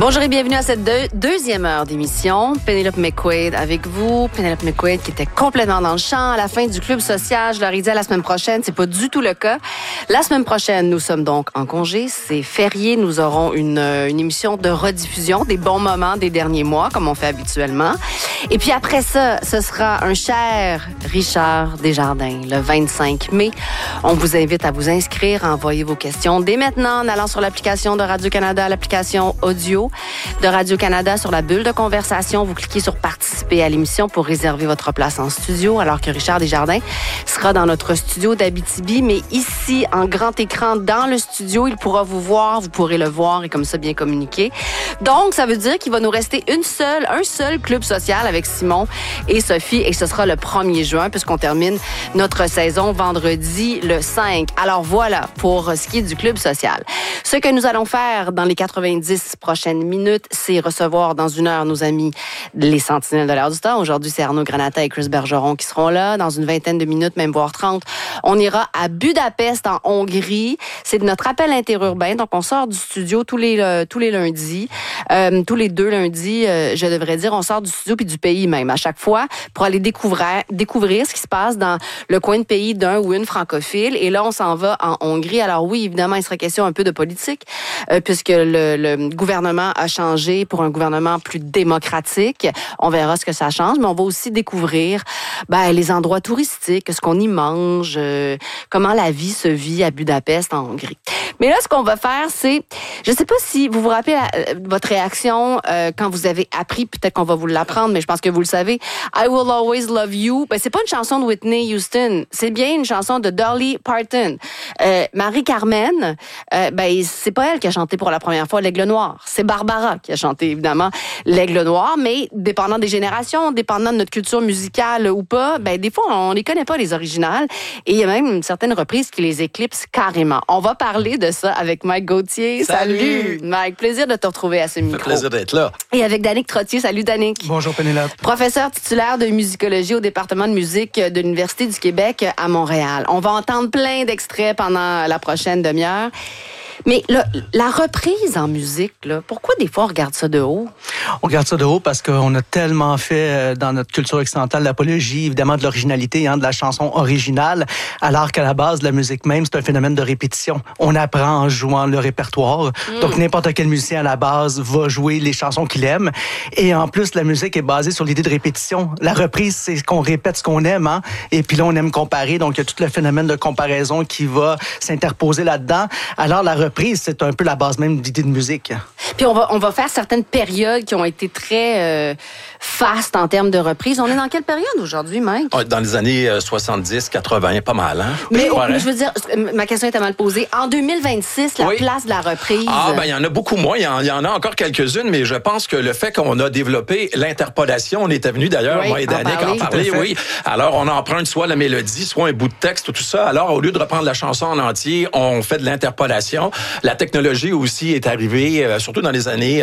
Bonjour et bienvenue à cette deuxième heure d'émission. Penelope McQuaid avec vous. Penelope McQuaid qui était complètement dans le champ à la fin du club social. Je leur ai dit à la semaine prochaine, c'est pas du tout le cas. La semaine prochaine, nous sommes donc en congé. C'est férié. Nous aurons une émission de rediffusion des bons moments des derniers mois, comme on fait habituellement. Et puis après ça, ce sera un cher Richard Desjardins, le 25 mai. On vous invite à vous inscrire, à envoyer vos questions dès maintenant en allant sur l'application de Radio-Canada, l'application audio de Radio-Canada sur la bulle de conversation. Vous cliquez sur participer à l'émission pour réserver votre place en studio, alors que Richard Desjardins sera dans notre studio d'Abitibi, mais ici, en grand écran, dans le studio, il pourra vous voir, vous pourrez le voir et comme ça bien communiquer. Donc, ça veut dire qu'il va nous rester un seul club social avec Simon et Sophie, et ce sera le 1er juin, puisqu'on termine notre saison vendredi le 5. Alors voilà, pour ce qui est du club social. Ce que nous allons faire dans les 90 prochaines minutes, c'est recevoir dans une heure nos amis les Sentinelles de l'Heure du Temps. Aujourd'hui, c'est Arnaud Granata et Chris Bergeron qui seront là. Dans une vingtaine de minutes, même voire 30, on ira à Budapest, en Hongrie. C'est notre appel interurbain. Donc, on sort du studio tous les lundis. Tous les 2 lundis, je devrais dire, on sort du studio puis du pays même à chaque fois pour aller découvrir ce qui se passe dans le coin de pays d'un ou une francophile. Et là, on s'en va en Hongrie. Alors oui, évidemment, il serait question un peu de politique puisque le gouvernement a changé pour un gouvernement plus démocratique. On verra ce que ça change, mais on va aussi découvrir les endroits touristiques, ce qu'on y mange, comment la vie se vit à Budapest, en Hongrie. Mais là, ce qu'on va faire, c'est... Je ne sais pas si vous vous rappelez votre réaction quand vous avez appris, peut-être qu'on va vous l'apprendre, mais je pense que vous le savez, I Will Always Love You. C'est pas une chanson de Whitney Houston, c'est bien une chanson de Dolly Parton. Marie-Carmen, c'est pas elle qui a chanté pour la première fois L'Aigle Noir. C'est Barbara qui a chanté, évidemment, L'Aigle Noir, mais dépendant des générations, dépendant de notre culture musicale ou pas, des fois, on les connaît pas, les originales, et il y a même certaines reprises qui les éclipsent carrément. On va parler de ça avec Mike Gauthier. Salut Mike, plaisir de te retrouver à ce micro. Plaisir d'être là. Et avec Danick Trottier. Salut Danick. Bonjour Pénélope. Professeur titulaire de musicologie au département de musique de l'Université du Québec à Montréal. On va entendre plein d'extraits pendant la prochaine demi-heure. Mais la reprise en musique, pourquoi des fois on regarde ça de haut? On regarde ça de haut parce qu'on a tellement fait dans notre culture occidentale l'apologie, évidemment, de l'originalité, de la chanson originale, alors qu'à la base, la musique même, c'est un phénomène de répétition. On apprend en jouant le répertoire. Donc, n'importe quel musicien à la base va jouer les chansons qu'il aime. Et en plus, la musique est basée sur l'idée de répétition. La reprise, c'est qu'on répète ce qu'on aime, et puis là, on aime comparer. Donc, il y a tout le phénomène de comparaison qui va s'interposer là-dedans. Alors, la reprise, c'est un peu la base même de l'idée de musique. Puis on va faire certaines périodes qui ont été très fastes en termes de reprise. On est dans quelle période aujourd'hui, Mike? Dans les années 70, 80, pas mal, hein? Mais je veux dire, ma question était mal posée. En 2026, la place de la reprise... il y en a beaucoup moins. Il y en a encore quelques-unes, mais je pense que le fait qu'on a développé l'interpolation, on était venu d'ailleurs, moi et Danick, en parler, oui. Alors, on emprunte soit la mélodie, soit un bout de texte, tout ça. Alors, au lieu de reprendre la chanson en entier, on fait de l'interpolation. La technologie aussi est arrivée, surtout dans les années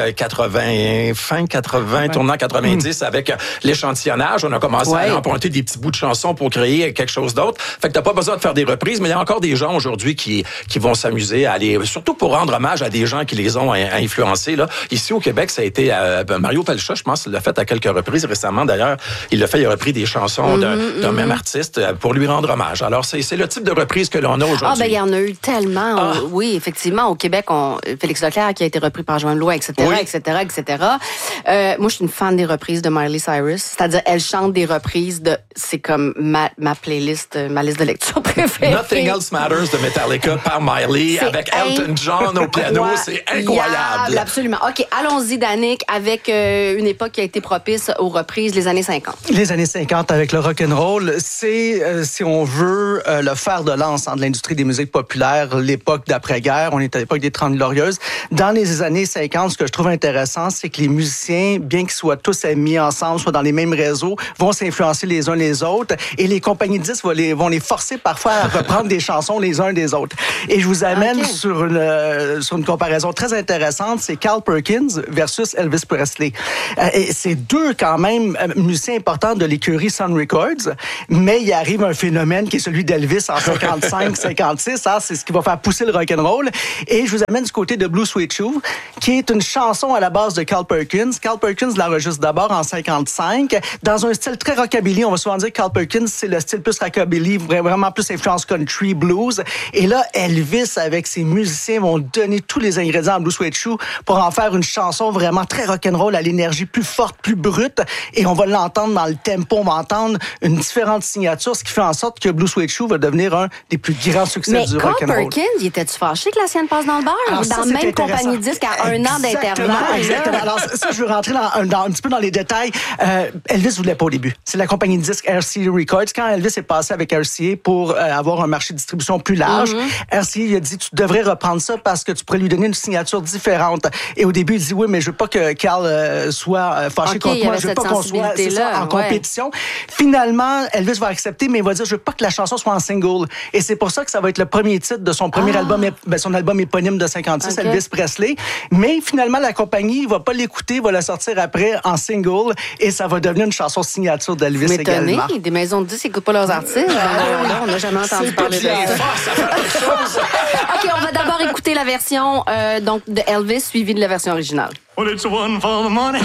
80, fin 80, tournant 90, avec l'échantillonnage. On a commencé à emprunter des petits bouts de chansons pour créer quelque chose d'autre. Fait que t'as pas besoin de faire des reprises, mais il y a encore des gens aujourd'hui qui vont s'amuser à aller, surtout pour rendre hommage à des gens qui les ont influencés. Là. Ici, au Québec, ça a été Mario Pelcha, je pense, il l'a fait à quelques reprises récemment. D'ailleurs, il a repris des chansons d'un même artiste pour lui rendre hommage. Alors, c'est le type de reprise que l'on a aujourd'hui. Il y en a eu tellement. Oui, effectivement, au Québec, Félix Leclerc qui a été repris par Joanne Lois, etc., etc. Moi, je suis une fan des reprises de Miley Cyrus. C'est-à-dire, elle chante des reprises c'est comme ma playlist, ma liste de lecture préférée. Nothing Else Matters de Metallica par Miley avec Elton John au piano. C'est incroyable. Absolument. OK, allons-y, Danick, avec une époque qui a été propice aux reprises, les années 50. Les années 50 avec le rock'n'roll, c'est, si on veut, le fer de lance de l'industrie des musiques populaires, l'époque d'après-guerre. On est à l'époque des 30 Glorieuses. Dans les années 50, ce que je trouve intéressant, c'est que les musiciens, bien qu'ils soient tous mis ensemble, soit dans les mêmes réseaux, vont s'influencer les uns les autres, et les compagnies de disques vont les forcer parfois à reprendre des chansons les uns des autres. Et je vous amène sur une comparaison très intéressante, c'est Carl Perkins versus Elvis Presley. Et c'est deux quand même musiciens importants de l'écurie Sun Records, mais il arrive un phénomène qui est celui d'Elvis en 55, 56, c'est ce qui va faire pousser le rock'n'roll. Et je vous amène du côté de Blue Sweet Shoe, qui est une chanson à la base de Carl Perkins. Carl Perkins l'enregistre d'abord en 55, dans un style très rockabilly. On va souvent dire que Carl Perkins, c'est le style plus rockabilly, vraiment plus influence country, blues. Et là, Elvis, avec ses musiciens, vont donner tous les ingrédients à Blue Suede Shoe pour en faire une chanson vraiment très rock'n'roll, à l'énergie plus forte, plus brute. Et on va l'entendre dans le tempo, on va entendre une différente signature, ce qui fait en sorte que Blue Suede Shoe va devenir un des plus grands succès du rock'n'roll. Mais Carl Perkins, il était-tu fâché que la sienne passe dans le beurre? Alors, dans la même compagnie de disques à un an d'intervalle? Exactement. Alors, ça, je veux rentrer un petit peu dans les détails. Elvis voulait pas au début. C'est la compagnie de disques RCA Records. Quand Elvis est passé avec RCA pour avoir un marché de distribution plus large, RCA il a dit, tu devrais reprendre ça parce que tu pourrais lui donner une signature différente. Et au début, il dit, oui, mais je veux pas que Carl soit fâché contre moi. Je veux pas qu'on soit en compétition. Finalement, Elvis va accepter, mais il va dire, je veux pas que la chanson soit en single. Et c'est pour ça que ça va être le premier titre de son premier album, son album éponyme de 56, Elvis Presley. Mais finalement, la compagnie va pas l'écouter, va la sortir après en single et ça va devenir une chanson signature d'Elvis également. Des maisons de disques n'écoutent pas leurs artistes. On n'a jamais entendu parler de ça. OK, on va d'abord écouter la version donc de Elvis suivie de la version originale. Well, it's one for the money.